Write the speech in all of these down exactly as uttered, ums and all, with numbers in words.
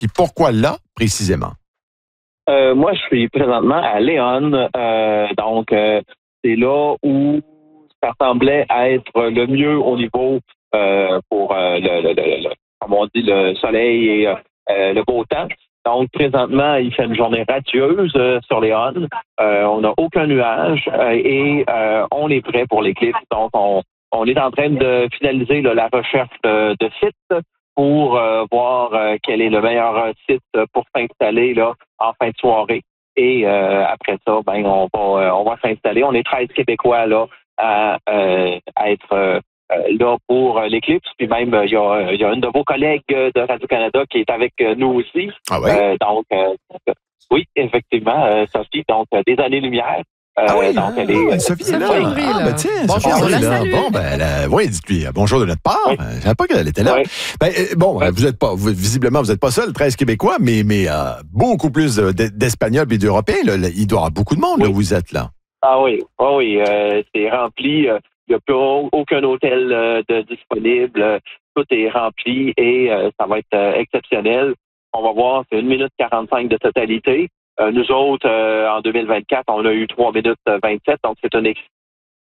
Puis pourquoi là, précisément? Euh, moi, je suis présentement à Léon. Euh, donc, euh, c'est là où ça semblait être le mieux au niveau euh, pour euh, le, le, le, le, comme on dit, le soleil et euh, le beau temps. Donc, présentement, il fait une journée radieuse euh, sur Léon. Euh, on n'a aucun nuage euh, et euh, on est prêt pour l'éclipse. Donc, on, on est en train de finaliser là, la recherche de, de sites pour euh, voir euh, quel est le meilleur site pour s'installer là en fin de soirée. Et euh, après ça, ben on va euh, on va s'installer. On est treize Québécois là à, euh, à être euh, là pour l'éclipse. Puis même il y a, y a une de vos collègues de Radio-Canada qui est avec nous aussi. Ah oui? Euh, donc euh, oui, effectivement, euh, Sophie. Donc des années-lumière. Euh, ah oui, donc, ah, elle est, ah, Sophie est là. Sophie Aubry, Ah, là. ben tiens, Bonjour, Sophie on la est là. salue. Bon, ben, elle a, oui, dites-lui bonjour de notre part. Oui. Je ne savais pas qu'elle était là. Oui. Ben, euh, bon, Oui. vous êtes pas, vous, visiblement, vous n'êtes pas seul, treize Québécois, mais, mais euh, beaucoup plus d'Espagnols et d'Européens. Là. Il doit y avoir beaucoup de monde, Oui. là, où vous êtes là. Ah oui, ah oui, euh, c'est rempli. Il n'y a plus aucun hôtel euh, de disponible. Tout est rempli et euh, ça va être euh, exceptionnel. On va voir, c'est une minute quarante-cinq de totalité. Euh, nous autres, euh, en deux mille vingt-quatre, on a eu trois minutes vingt-sept, donc c'est un éclipse.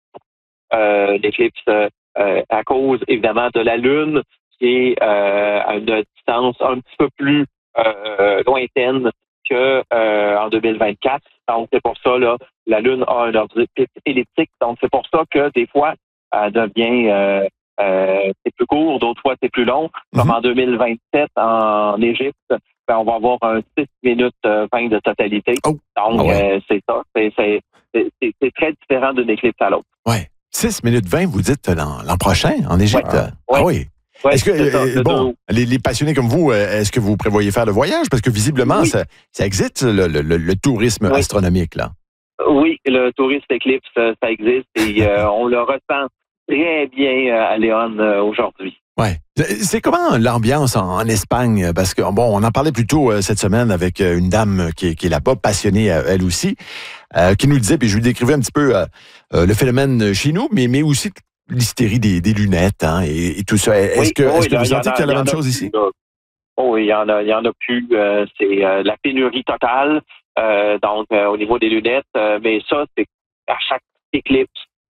Euh, l'éclipse euh, à cause, évidemment, de la Lune, qui est euh, à une distance un petit peu plus euh, lointaine que euh, en deux mille vingt-quatre. Donc, c'est pour ça, là, la Lune a un orbite elliptique. Donc, c'est pour ça que des fois, elle devient euh, euh, c'est plus court, d'autres fois, c'est plus long. Comme Mm-hmm. en deux mille vingt-sept, en Égypte, ben, on va avoir un six minutes vingt de totalité. Oh. Donc, Ah ouais. euh, c'est ça. C'est, c'est, c'est, c'est très différent d'une éclipse à l'autre. Oui. six minutes vingt, vous dites, l'an, l'an prochain, en Égypte? Ouais. Ah Ouais. oui. Ouais, est-ce que, c'est ça, euh, le bon, dos. les, les passionnés comme vous, euh, est-ce que vous prévoyez faire le voyage? Parce que visiblement, Oui. ça, ça existe, le, le, le tourisme Oui. astronomique, là. Oui, le tourisme éclipse, ça existe et euh, on le ressent très bien à Léon euh, aujourd'hui. Ouais. C'est comment l'ambiance en, en Espagne? Parce que, bon, on en parlait plus tôt euh, cette semaine avec euh, une dame qui, qui est là-bas, passionnée euh, elle aussi, euh, qui nous disait, puis je lui décrivais un petit peu euh, euh, le phénomène chez nous, mais, mais aussi l'hystérie des, des lunettes hein, et, et tout ça. Est-ce Oui, que, oui, est-ce que là, vous il y en sentez a- qu'il y a la il y en même a chose plus, ici? là. Oh, oui, il y en a, il y en a plus. euh, c'est euh, la pénurie totale. euh, donc, euh, au niveau des lunettes, euh, mais ça, c'est à chaque éclipse,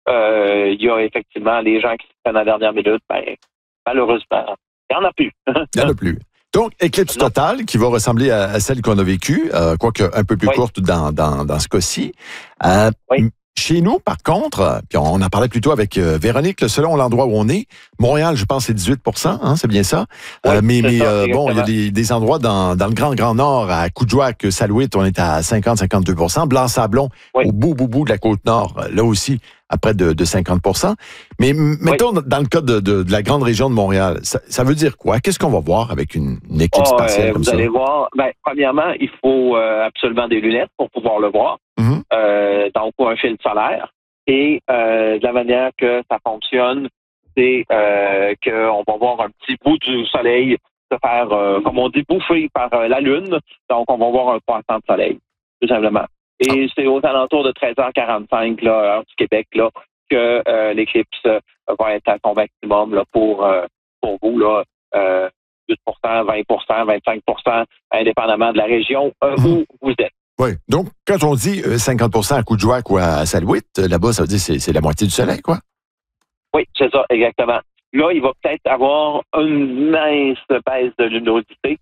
euh, il y a effectivement les gens qui se prennent à la dernière minute. Ben, malheureusement, il n'y en a plus. Il n'y en a plus. Donc, éclipse Non. totale qui va ressembler à, à celle qu'on a vécue, euh, quoique un peu plus Oui. courte dans, dans, dans ce cas-ci. Euh, Oui. m- Chez nous, par contre, euh, puis on en parlait plus tôt avec euh, Véronique, selon l'endroit où on est, Montréal, je pense, c'est dix-huit pour cent, hein, c'est bien ça? Oui, Euh, mais c'est mais ça, euh, bon, il y a exactement. des, des endroits dans, dans le Grand Grand Nord, à Coudjouac, Salouit, on est à cinquante à cinquante-deux pour cent. Blanc-Sablon, Oui. au bout, bout, bout de la Côte-Nord, là aussi, à près de, de cinquante pour cent. Mais m- mettons, dans le cas de, de, de la grande région de Montréal, ça, ça veut dire quoi? Qu'est-ce qu'on va voir avec une, une éclipse Ah, partielle euh, comme vous ça? allez voir, ben, premièrement, il faut euh, absolument des lunettes pour pouvoir le voir. Mhm. Euh, donc, ou un fil solaire. Et euh, de la manière que ça fonctionne, c'est euh, qu'on va voir un petit bout du soleil se faire, euh, comme on dit, bouffer par euh, la Lune. Donc, on va voir un croissant de soleil, tout simplement. Et c'est aux alentours de treize heures quarante-cinq, là, heure du Québec, là, que euh, l'éclipse euh, va être à son maximum là, pour, euh, pour vous, là, euh, huit pour cent, vingt pour cent, vingt-cinq pour cent, indépendamment de la région euh, Mhm. où vous êtes. Oui. Donc, quand on dit euh, cinquante pour cent à Coudjouac ou à Salouit, euh, là-bas, ça veut dire que c'est, c'est la moitié du soleil, quoi. Oui, c'est ça, exactement. Là, il va peut-être avoir une mince baisse de luminosité,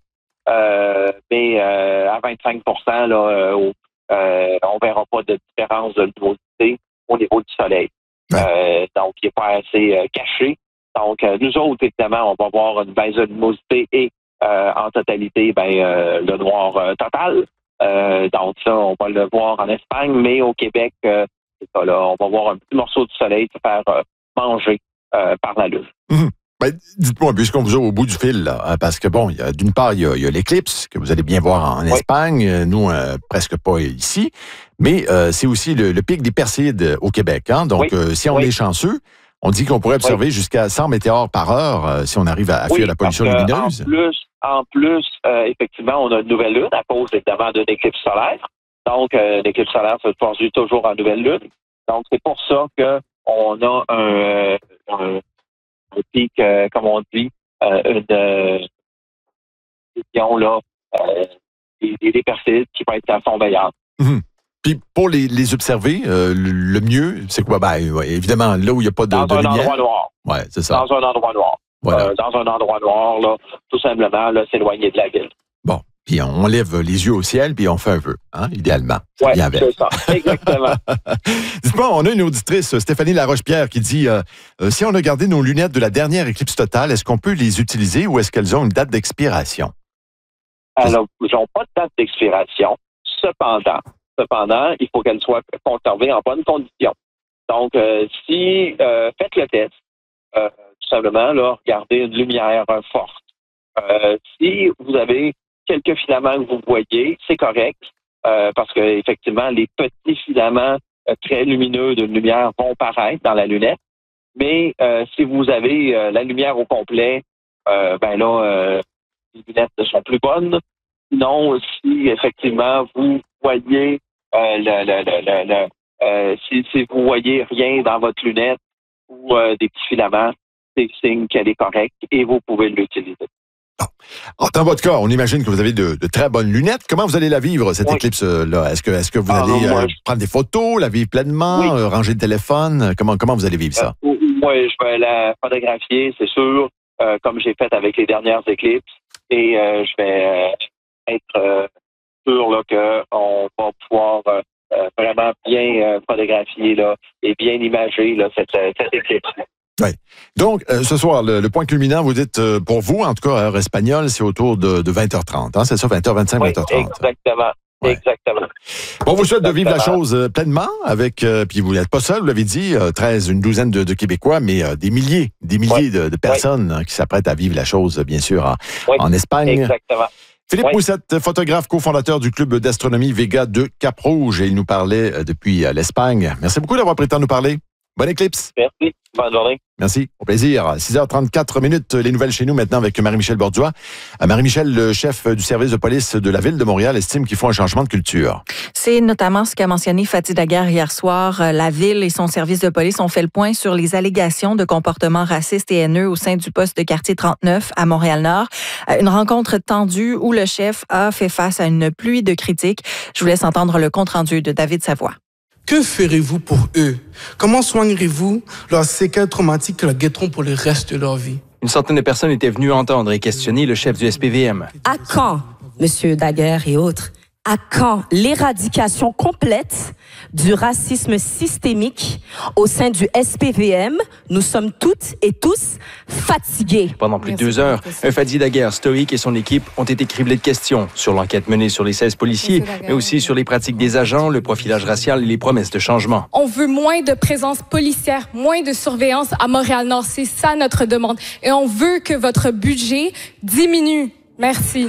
euh, mais euh, à vingt-cinq pour cent, là, euh, euh, on ne verra pas de différence de luminosité au niveau du soleil. Ouais. Euh, donc, il n'est pas assez euh, caché. Donc, euh, nous autres, évidemment, on va avoir une baisse de luminosité et euh, en totalité, ben, euh, le noir euh, total. Euh, donc, ça, on va le voir en Espagne, mais au Québec, euh, c'est ça, là, on va voir un petit morceau du soleil se faire euh, manger euh, par la Lune. Mhm. Ben, dites-moi, puisqu'on vous a au bout du fil, là, hein, parce que bon, il y a, d'une part, il y a, il y a l'éclipse que vous allez bien voir en Oui. Espagne, euh, nous, euh, presque pas ici, mais euh, c'est aussi le, le pic des Perséides au Québec. Hein? Donc, Oui. euh, si on Oui. est chanceux, on dit qu'on pourrait observer jusqu'à cent météores par heure euh, si on arrive à, à fuir Oui, la pollution parce que, lumineuse. En plus, en plus euh, effectivement, on a une nouvelle lune à cause évidemment d'une éclipse solaire. Donc, euh, l'éclipse solaire se produit toujours en nouvelle lune. Donc, c'est pour ça qu'on a un, euh, un, un pic, euh, comme on dit, euh, une euh, vision là, euh, des, des persistes qui vont être à fond veillante. Mm-hmm. Puis pour les, les observer, euh, le, le mieux, c'est quoi? Ben, ouais, évidemment, là où il n'y a pas de, dans de un lumière. endroit noir. Ouais, c'est ça. Dans un endroit noir. Voilà. Euh, dans un endroit noir, là, tout simplement, là, s'éloigner de la ville. Bon, puis on lève les yeux au ciel, puis on fait un peu, hein, idéalement. Oui, c'est ça, exactement. Dites-moi, on a une auditrice, Stéphanie Laroche-Pierre, qui dit euh, euh, si on a gardé nos lunettes de la dernière éclipse totale, est-ce qu'on peut les utiliser ou est-ce qu'elles ont une date d'expiration? Alors, ils n'ont pas de date d'expiration. Cependant, cependant, il faut qu'elles soient conservées en bonne condition. Donc, euh, si euh, faites le test, euh, tout simplement, là, regardez une lumière euh, forte. Euh, si vous avez quelques filaments que vous voyez, c'est correct, euh, parce que effectivement, les petits filaments euh, très lumineux d'une lumière vont paraître dans la lunette. Mais euh, si vous avez euh, la lumière au complet, euh, ben là, euh, les lunettes sont plus bonnes. Sinon, si effectivement vous voyez euh, le, le, le, le, le euh, si, si vous voyez rien dans votre lunette ou euh, des petits filaments, c'est signe qu'elle est correcte et vous pouvez l'utiliser. Oh, dans votre cas, on imagine que vous avez de, de très bonnes lunettes. Comment vous allez la vivre, cette oui. éclipse-là? Est-ce que, est-ce que vous ah, allez euh, je... prendre des photos, la vivre pleinement, oui. euh, ranger le téléphone? Comment, comment vous allez vivre ça? Euh, moi, je vais la photographier, c'est sûr, euh, comme j'ai fait avec les dernières éclipses. Et euh, je vais euh, être euh, sûr là, qu'on va pouvoir euh, vraiment bien euh, photographier là, et bien imager là, cette, cette éclipse. Oui. Donc, euh, ce soir, le, le point culminant, vous dites, euh, pour vous, en tout cas, à heure espagnole, c'est autour de, de vingt heures trente. Hein? C'est ça, vingt heures vingt-cinq, oui, vingt heures trente. Exactement. Ouais. Exactement. Bon, vous souhaite de vivre la chose euh, pleinement avec, euh, puis vous n'êtes pas seul, vous l'avez dit, euh, treize, une douzaine de, de Québécois, mais euh, des milliers, des milliers oui. de, de personnes oui. hein, qui s'apprêtent à vivre la chose, bien sûr, en, oui. en Espagne. Exactement. Philippe oui. Moussette, photographe, cofondateur du club d'astronomie Vega de Cap-Rouge, et il nous parlait euh, depuis euh, l'Espagne. Merci beaucoup d'avoir pris le temps de nous parler. Bonne éclipse. Merci. Bonne journée. Merci. Au plaisir. six heures trente-quatre minutes, les nouvelles chez nous maintenant avec Marie-Michel Borduas. Marie-Michel, le chef du service de police de la Ville de Montréal, estime qu'il faut un changement de culture. C'est notamment ce qu'a mentionné Fatih Daguerre hier soir. La Ville et son service de police ont fait le point sur les allégations de comportements racistes et haineux au sein du poste de quartier trente-neuf à Montréal-Nord. Une rencontre tendue où le chef a fait face à une pluie de critiques. Je vous laisse entendre le compte-rendu de David Savoie. Que ferez-vous pour eux? Comment soignerez-vous leurs séquelles traumatiques qui leur guetteront pour le reste de leur vie? Une centaine de personnes étaient venues entendre et questionner le chef du S P V M. À quand, M. Daguerre et autres, à quand l'éradication complète du racisme systémique au sein du S P V M? Nous sommes toutes et tous fatigués. Pendant plus Merci de deux heures, un Fatih Daguerre stoïque et son équipe ont été criblés de questions sur l'enquête menée sur les seize policiers, mais aussi sur les pratiques des agents, le profilage racial et les promesses de changement. On veut moins de présence policière, moins de surveillance à Montréal-Nord. C'est ça notre demande. Et on veut que votre budget diminue. Merci.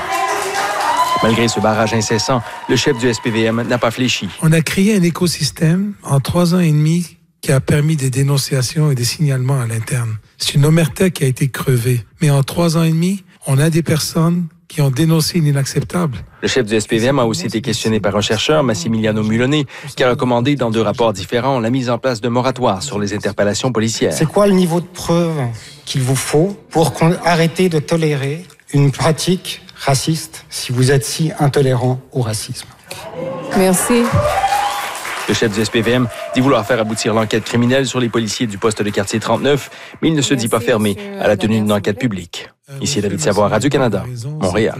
Malgré ce barrage incessant, le chef du S P V M n'a pas fléchi. On a créé un écosystème en trois ans et demi qui a permis des dénonciations et des signalements à l'interne. C'est une omerta qui a été crevée. Mais en trois ans et demi, on a des personnes qui ont dénoncé l'inacceptable. Le chef du S P V M a aussi été questionné par un chercheur, Massimiliano Mulone, qui a recommandé dans deux rapports différents la mise en place de moratoires sur les interpellations policières. C'est quoi le niveau de preuve qu'il vous faut pour arrêter de tolérer une pratique raciste si vous êtes si intolérant au racisme? Merci. Le chef du S P V M dit vouloir faire aboutir l'enquête criminelle sur les policiers du poste de quartier trente-neuf, mais il ne se dit pas fermé à la tenue d'une enquête publique. Ici David Savoie, Radio-Canada, Montréal.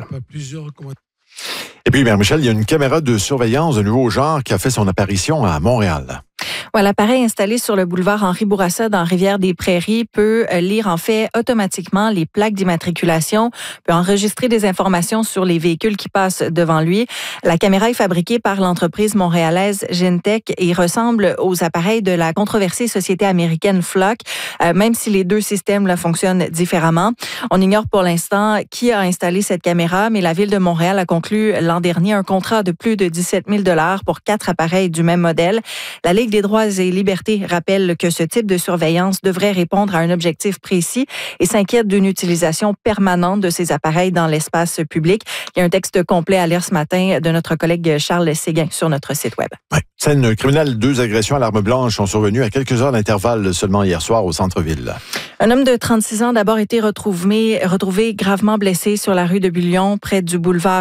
Et puis, Mère Michel, il y a une caméra de surveillance de nouveau genre qui a fait son apparition à Montréal. Ouais, l'appareil installé sur le boulevard Henri Bourassa dans Rivière-des-Prairies peut lire en fait automatiquement les plaques d'immatriculation, peut enregistrer des informations sur les véhicules qui passent devant lui. La caméra est fabriquée par l'entreprise montréalaise Gentech et ressemble aux appareils de la controversée société américaine Flock, euh, même si les deux systèmes là, fonctionnent différemment. On ignore pour l'instant qui a installé cette caméra, mais la Ville de Montréal a conclu l'an dernier un contrat de plus de dix-sept mille dollars pour quatre appareils du même modèle. La Ligue des droits Droits et libertés rappelle que ce type de surveillance devrait répondre à un objectif précis et s'inquiète d'une utilisation permanente de ces appareils dans l'espace public. Il y a un texte complet à lire ce matin de notre collègue Charles Séguin sur notre site web. Ouais. Scène criminelle, deux agressions à l'arme blanche ont survenu à quelques heures d'intervalle seulement hier soir au centre-ville. Un homme de trente-six ans a d'abord été retrouvé, retrouvé gravement blessé sur la rue de Bullion, près du boulevard